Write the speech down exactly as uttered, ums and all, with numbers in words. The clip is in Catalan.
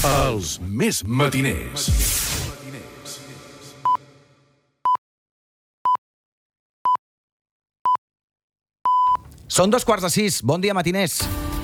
Els més matiners. Són dos quarts de sis. Bon dia, matiners.